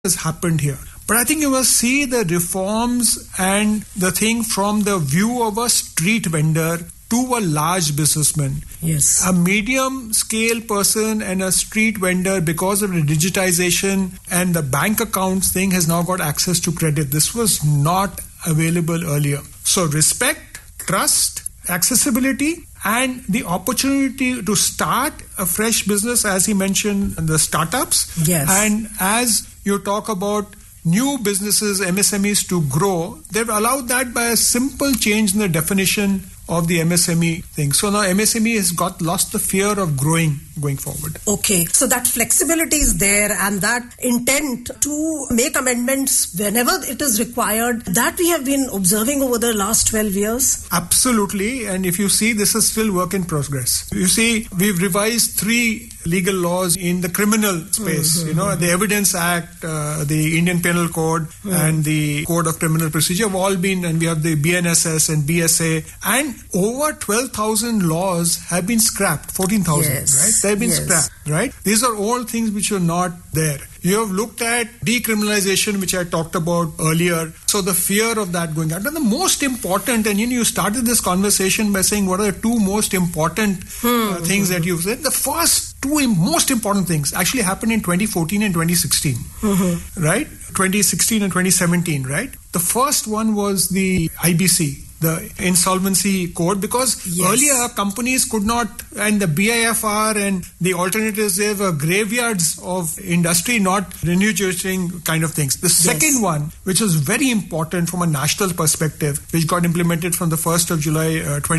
has happened here. But I think you must see the reforms and the thing from the view of a street vendor to a large businessman. Yes. A medium scale person and a street vendor, because of the digitization and the bank accounts thing, has now got access to credit. This was not available earlier. So respect, trust, accessibility, and the opportunity to start a fresh business, as he mentioned, the startups. Yes. And as you talk about new businesses, MSMEs to grow, they've allowed that by a simple change in the definition of the MSME thing. So now MSME has lost the fear of growing going forward. Okay, so that flexibility is there and that intent to make amendments whenever it is required, that we have been observing over the last 12 years. Absolutely, and if you see, this is still work in progress. You see, we've revised 3 legal laws in the criminal space, the Evidence Act, the Indian Penal Code and the Code of Criminal Procedure have all been, and we have the BNSS and BSA, and over 12,000 laws have been scrapped, 14,000, right? They've been scrapped, right? These are all things which are not there. You have looked at decriminalization, which I talked about earlier. So the fear of that going out. And the most important, and you started this conversation by saying what are the 2 most important things that you've said. The first 2 most important things actually happened in 2014 and 2016, right? 2016 and 2017, right? The first one was the IBC, the insolvency code, because earlier companies could not, and the BIFR and the alternatives, they were graveyards of industry, not renegotiating kind of things. The second one, which was very important from a national perspective, which got implemented from the 1st of July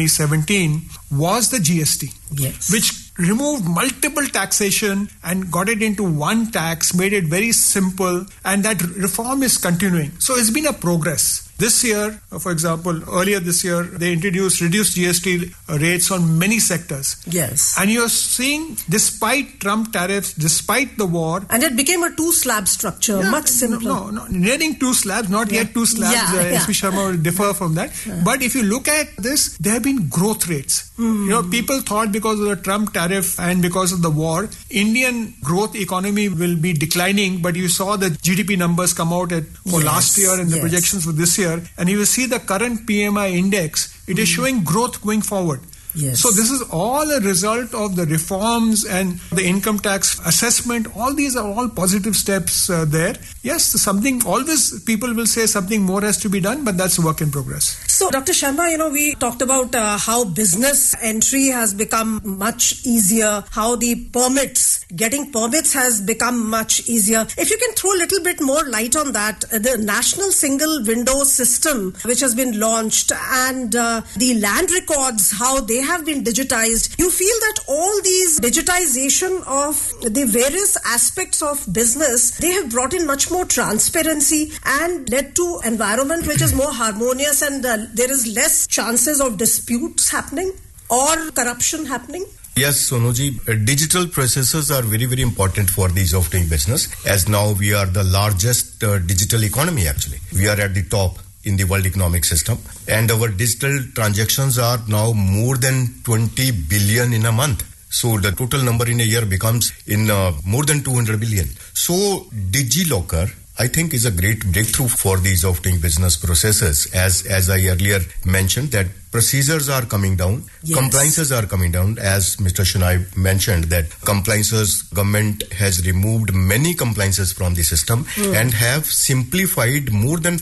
2017, was the GST, which removed multiple taxation and got it into one tax, made it very simple, and that reform is continuing. So it's been a progress. This year, for example, earlier this year, they introduced reduced GST rates on many sectors. Yes. And you're seeing, despite Trump tariffs, despite the war... And it became a 2-slab structure, much simpler. No, nearing 2 slabs, not yet 2 slabs. S.P. Sharma will differ from that. But if you look at this, there have been growth rates. People thought because of the Trump tariff and because of the war, Indian growth economy will be declining, but you saw the GDP numbers come out for last year and the projections for this year. And you will see the current PMI index, it is showing growth going forward. Yes. So this is all a result of the reforms and the income tax assessment. All these are all positive steps there. Yes, something, always people will say something more has to be done, but that's work in progress. So Dr. Sharma, we talked about how business entry has become much easier, how the getting permits has become much easier. If you can throw a little bit more light on that, the National Single Window System, which has been launched, and the land records, how they have been digitized. You feel that all these digitization of the various aspects of business, they have brought in much more transparency and led to environment which is more harmonious, and there is less chances of disputes happening or corruption happening? Yes, Sonuji, digital processes are very, very important for the ease of doing business, as now we are the largest digital economy actually. We are at the top in the World Economic System, and our digital transactions are now more than 20 billion in a month. So the total number in a year becomes in more than 200 billion. So DigiLocker, I think, is a great breakthrough for the ease of doing business processes. As I earlier mentioned, that procedures are coming down, compliances are coming down. As Mr. Shenoy mentioned, that government has removed many compliances from the system and have simplified more than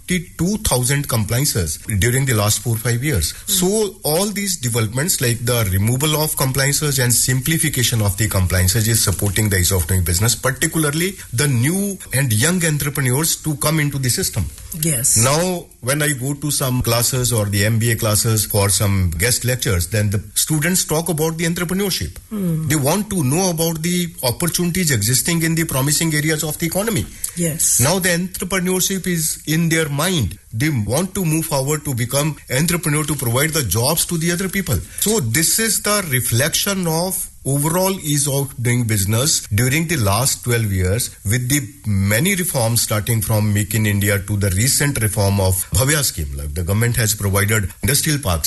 42,000 compliances during the last 4-5 years. So all these developments, like the removal of compliances and simplification of the compliances, is supporting the ease of doing business, particularly the new and young entrepreneurs to come into the system. Yes. Now, when I go to some classes or the MBA classes for some guest lectures, then the students talk about the entrepreneurship. They want to know about the opportunities existing in the promising areas of the economy. Yes. Now the entrepreneurship is in their mind. They want to move forward to become entrepreneur, to provide the jobs to the other people. So this is the reflection of overall ease of doing business during the last 12 years, with the many reforms starting from Make in India to the recent reform of Bhavya scheme. Like the government has provided industrial park scheme.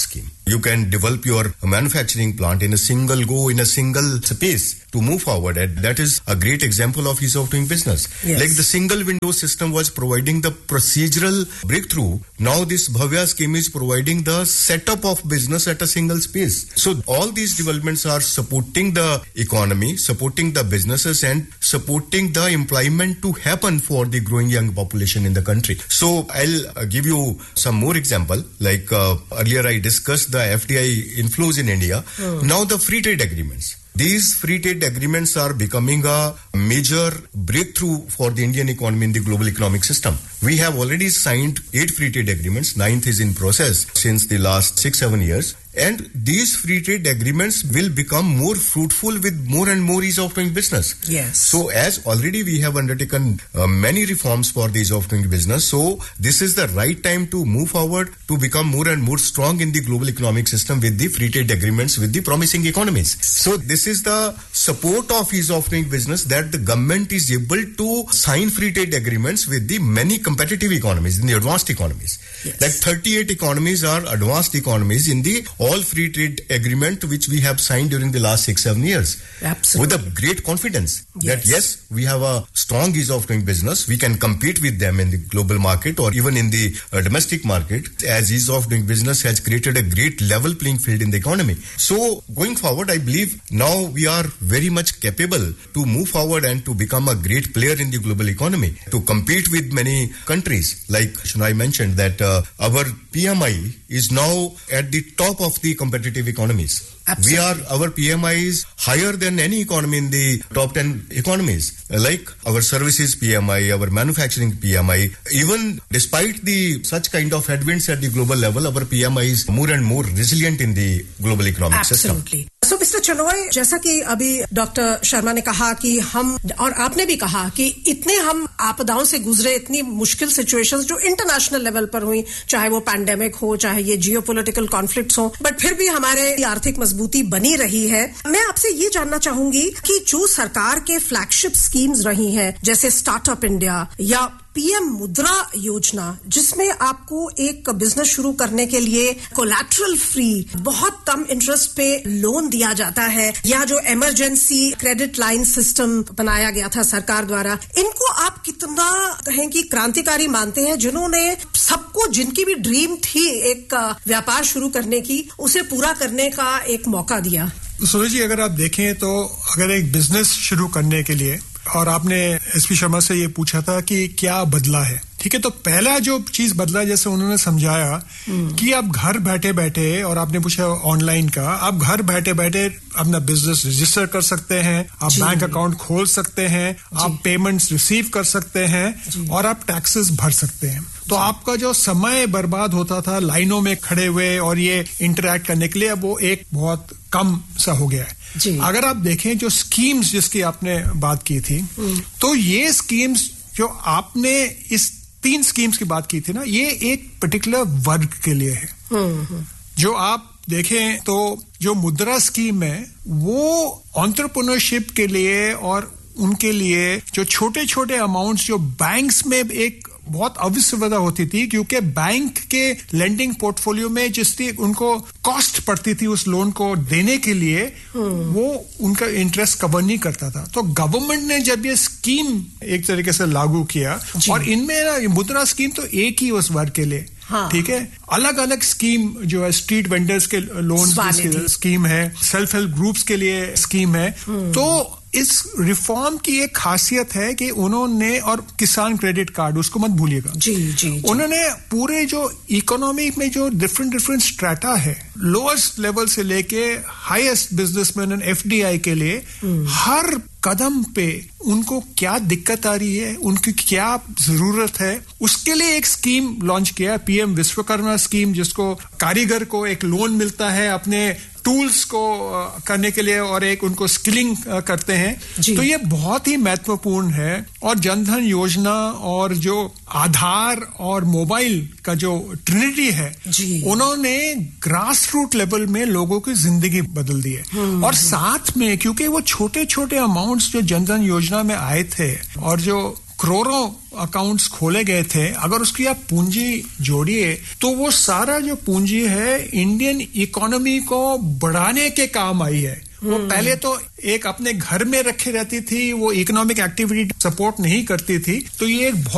You can develop your manufacturing plant in a single go, in a single space to move forward. And that is a great example of ease of doing business. Yes. Like the single window system was providing the procedural breakthrough. Now this Bhavya scheme is providing the setup of business at a single space. So all these developments are supporting the economy, supporting the businesses and supporting the employment to happen for the growing young population in the country. So I'll give you some more example. Like earlier I discussed the FDI inflows in India. Now the free trade agreements. These free trade agreements are becoming a major breakthrough for the Indian economy in the global economic system. We have already signed 8 free trade agreements. 9th is in process since the last 6-7 years. And these free trade agreements will become more fruitful with more and more ease of doing business. Yes. So as already we have undertaken many reforms for the ease of doing business. So this is the right time to move forward to become more and more strong in the global economic system with the free trade agreements with the promising economies. So this is the support of ease of doing business that the government is able to sign free trade agreements with the many competitive economies, in the advanced economies. Yes. Like 38 economies are advanced economies in the all free trade agreement which we have signed during the last 6-7 years. Absolutely. With a great confidence that Yes. yes, we have a strong ease of doing business. We can compete with them in the global market or even in the domestic market, as ease of doing business has created a great level playing field in the economy. So going forward, I believe now we are very much capable to move forward and to become a great player in the global economy, to compete with many countries. Like Shunai mentioned that our PMI is now at the top of the competitive economies. Absolutely. Our PMI is higher than any economy in the top 10 economies. Like our services PMI, our manufacturing PMI, even despite the such kind of headwinds at the global level, our PMI is more and more resilient in the global economic system. Absolutely. So Mr. Chanoy, जैसा कि अभी doctor Sharma ने कहा कि हम और आपने भी कहा कि इतने हम आपदाओं से गुजरे, इतनी मुश्किल सिचुएशंस जो इंटरनेशनल लेवल पर हुई, चाहे वो पैंडेमिक हो, चाहे ये जियोपॉलिटिकल कॉन्फ्लिक्ट्स हो, बट फिर भी हमारे आर्थिक मजबूती बनी रही है. मैं आपसे ये जानना चाहूंगी कि जो सरकार के फ्लैगशिप स्कीम्स रही हैं, जैसे स्टार्टअप इंडिया या पीएम मुद्रा योजना, जिसमें आपको एक बिजनेस शुरू करने के लिए कोलैटरल फ्री बहुत कम इंटरेस्ट पे लोन दिया जाता है, या जो इमरजेंसी क्रेडिट लाइन सिस्टम बनाया गया था सरकार द्वारा, इनको आप कितना कहें कि क्रांतिकारी मानते हैं, जिन्होंने सबको, जिनकी भी ड्रीम थी एक व्यापार शुरू करने की, उसे पूरा करने का एक मौका दिया? सूरज जी, अगर आप देखें तो अगर एक बिजनेस शुरू करने के लिए, और आपने एसपी शर्मा से ये पूछा था कि क्या बदला है, ठीक है, तो पहला जो चीज बदला, जैसे उन्होंने समझाया कि आप घर बैठे बैठे, और आपने पूछा ऑनलाइन का, आप घर बैठे बैठे अपना बिजनेस रजिस्टर कर सकते हैं, आप बैंक अकाउंट खोल सकते हैं, आप पेमेंट्स रिसीव कर सकते हैं, और आप टैक्सेस भर सकते हैं. तो आपका जो समय बर्बाद होता था लाइनों में खड़े हुए और ये इंटरैक्ट करने के लिए, अब वो एक बहुत कम सा हो गया है. अगर आप देखें जो स्कीम्स जिसकी आपने बात की थी, तो ये स्कीम्स जो आपने इस 3 स्कीम्स की बात की थी ना, ये एक पर्टिकुलर वर्ग के लिए है. जो आप देखें तो जो मुद्रा स्कीम है वो एंटरप्रेन्योरशिप के लिए, और उनके लिए जो छोटे छोटे अमाउंट्स जो बैंक्स में एक बहुत अविस्वदा होती थी, क्योंकि बैंक के लेंडिंग पोर्टफोलियो में जिसकी उनको कॉस्ट पड़ती थी उस लोन को देने के लिए, वो उनका इंटरेस्ट कवर नहीं करता था. तो गवर्नमेंट ने जब ये स्कीम एक तरीके से लागू किया, और इनमें मुद्रा स्कीम तो एक ही उस वर्ग के लिए, ठीक है, अलग अलग स्कीम जो है स्ट्रीट वेंडर्स के लोन स्कीम है, सेल्फ हेल्प ग्रुप्स के लिए स्कीम है. तो इस रिफॉर्म की एक खासियत है कि उन्होंने, और किसान क्रेडिट कार्ड उसको मत भूलिएगा, जी, उन्होंने पूरे जो इकोनॉमी में जो डिफरेंट स्ट्रेटा है, लोएस्ट लेवल से लेके हाईएस्ट बिजनेसमैन एंड एफडीआई के लिए, हर कदम पे उनको क्या दिक्कत आ रही है, उनकी क्या जरूरत है, उसके लिए एक स्कीम लॉन्च किया, पीएम विश्वकर्मा स्कीम, जिसको कारीगर को एक लोन मिलता है अपने टूल्स को करने के लिए, और एक उनको स्किलिंग करते हैं. तो ये बहुत ही महत्वपूर्ण है. और जनधन योजना और जो आधार और मोबाइल का जो ट्रिनिटी है, उन्होंने ग्रास रूट लेवल में लोगों की जिंदगी बदल दी है. और साथ में क्योंकि वो छोटे छोटे अमाउंट्स जो जनधन योजना में आए थे, और जो करोड़ों अकाउंट्स खोले गए थे, अगर उसकी आप पूंजी जोड़िए तो वो सारा जो पूंजी है इंडियन इकोनॉमी को बढ़ाने के काम आई है। वो पहले तो एक अपने घर में रखे रहती थी, वो इकोनॉमिक एक्टिविटी सपोर्ट नहीं करती थी, तो ये एक